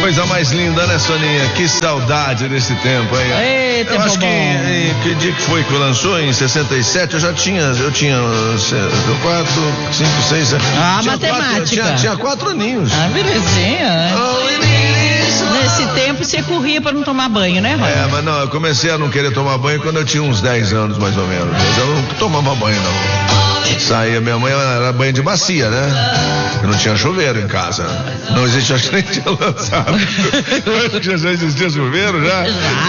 Coisa mais linda, né, Soninha? Que saudade desse tempo, hein? Eita, eu acho que dia que foi que lançou? Em 67, eu tinha 4, 5, 6, 7. Matemática. Tinha 4 aninhos. Belezinha. Nesse tempo você corria pra não tomar banho, né, Rony? Mas não, eu comecei a não querer tomar banho quando eu tinha uns 10 anos, mais ou menos. Eu não tomava banho, não. Saía, minha mãe era banho de bacia, né? Eu não tinha chuveiro em casa. Não existia, acho que nem tinha lançado. Já existia chuveiro, já?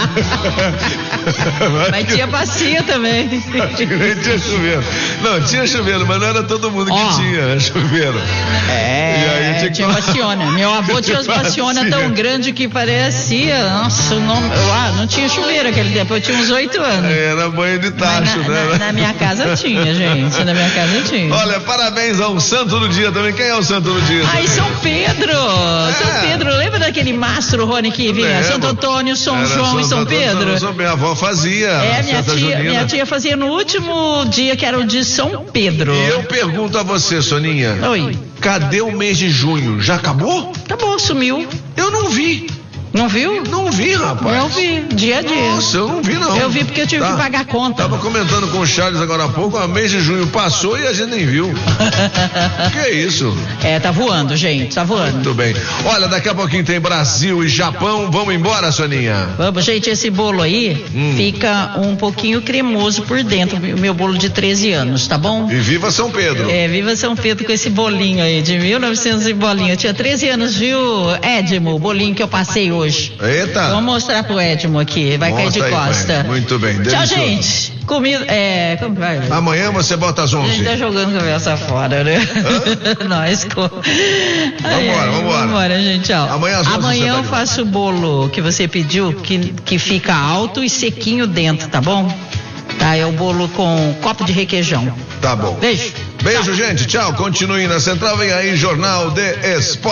Mas tinha bacia também. Acho que nem tinha chuveiro. Não, tinha chuveiro, mas não era todo mundo que tinha chuveiro. E aí tinha baciona. Meu avô tinha as bacionas tão grandes que parecia, nossa, não tinha chuveiro aquele tempo, eu tinha uns 8 anos. Era banho de tacho, né? Na minha casa tinha, gente, na minha casa tinha. Olha, parabéns ao santo do dia também. Quem é o santo do dia? São Pedro! São Pedro, lembra daquele mastro, Rony, que vinha? Santo Antônio, São João e São Pedro? Minha avó fazia. Minha tia fazia no último dia, que era o de São Pedro. E eu pergunto a você, Soninha. Oi. Cadê o mês de junho? Já acabou? Acabou, sumiu. Eu não vi. Não viu? Não vi, rapaz. Eu vi, dia a dia. Nossa, eu não vi, não. Eu vi porque eu tive que pagar a conta. Tava comentando com o Charles agora há pouco, o mês de junho passou e a gente nem viu. Que isso? Tá voando, gente, tá voando. Muito bem. Olha, daqui a pouquinho tem Brasil e Japão. Vamos embora, Soninha? Vamos, gente, esse bolo aí fica um pouquinho cremoso por dentro, o meu bolo de 13 anos, tá bom? E viva São Pedro. Viva São Pedro com esse bolinho aí, de 1900 e bolinho. Eu tinha 13 anos, viu, Edmo, o bolinho que eu passei hoje. Eita. Vamos mostrar pro Edmo aqui, vai cair de costa. Mãe. Muito bem, delicioso. Tchau, gente. Comida, como vai? Amanhã você bota às 11. A gente tá jogando conversa fora, né? Nós. Vambora, gente, tchau. Amanhã às 11 Amanhã eu faço o bolo que você pediu, que fica alto e sequinho dentro, tá bom? Tá, é o bolo com copo de requeijão. Tá bom. Beijo. Beijo, gente. Tchau. Continue na Central. Vem aí, Jornal de Esporte.